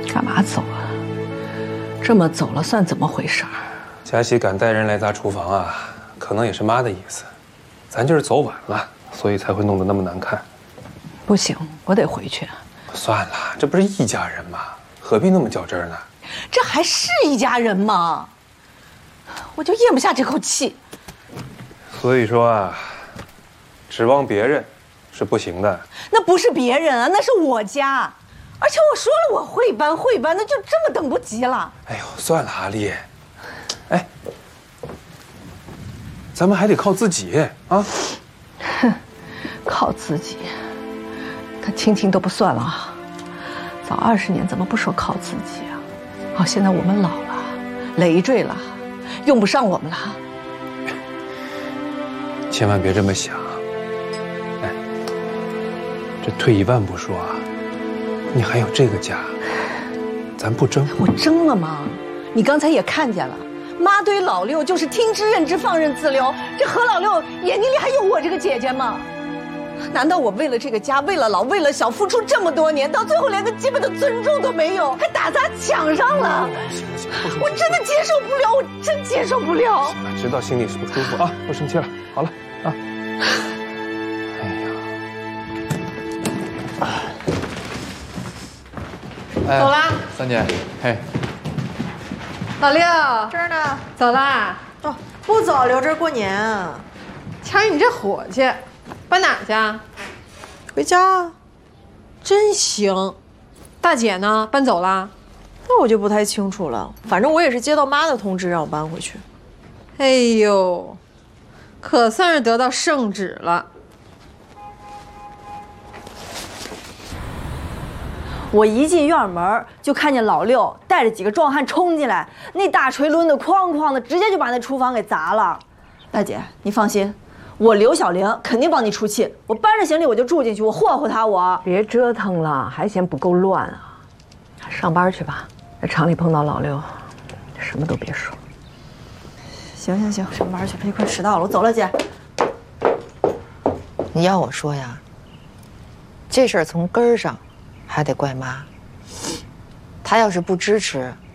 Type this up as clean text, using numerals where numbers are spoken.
干嘛走啊？这么走了算怎么回事？ 佳琪敢带人来砸厨房啊，可能也是妈的意思。咱就是走晚了，所以才会弄得那么难看。 不行，我得回去。 算了，这不是一家人吗？何必那么较真呢？ 这还是一家人吗？我就咽不下这口气。 所以说啊，指望别人是不行的。 那不是别人啊，那是我家。而且我说了我会搬，那就这么等不及了。 哎呦，算了，阿丽。哎，咱们还得靠自己啊。 哼，靠自己，可听听都不算了啊。早20年怎么不说靠自己啊？好，现在我们老了，累赘了，用不上我们了。 千万别这么想。哎，这退一万步说啊，你还有这个家，咱不争。 我争了吗？你刚才也看见了，妈对老六就是听之任之，放任自流。这何老六眼睛里还有我这个姐姐吗？难道我为了这个家，为了老，为了小，付出这么多年，到最后连个基本的尊重都没有，还打砸抢上了？我真的接受不了，我真接受不了。 行了，知道心里是不舒服啊，不生气了。好了啊。哎呀， 走啦， 三姐，嘿， 老六这儿呢。 走啦。 哦，不走，留这儿过年啊。 瞧你这火气，搬哪去啊？ 回家啊。真行。 大姐呢？搬走啦？ 那我就不太清楚了，反正我也是接到妈的通知，让我搬回去。 哎呦，可算是得到圣旨了。 我一进院门就看见老六带着几个壮汉冲进来，那大锤抡得哐哐的，直接就把那厨房给砸了。大姐，你放心，我刘小玲肯定帮你出气。我搬着行李我就住进去，我霍霍他我。 别折腾了，还嫌不够乱啊？上班去吧，在厂里碰到老六，什么都别说。 行，上班去了，快迟到了，我走了，姐。 你要我说呀，这事儿从根儿上还得怪妈。她要是不支持，